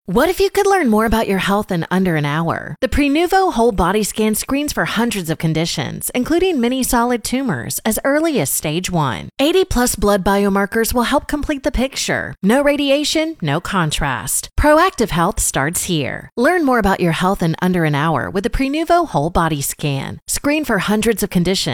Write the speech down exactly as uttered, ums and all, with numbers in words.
What if you could learn more about your health in under an hour? The Prenuvo Whole Body Scan screens for hundreds of conditions, including many solid tumors, as early as stage one. eighty plus blood biomarkers will help complete the picture. No radiation, no contrast. Proactive health starts here. Learn more about your health in under an hour with the Prenuvo Whole Body Scan. Screen for hundreds of conditions